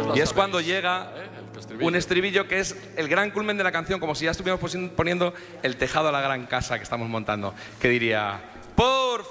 Y es cuando llega un estribillo que es el gran culmen de la canción, como si ya estuviéramos poniendo el tejado a la gran casa que estamos montando, que diría: por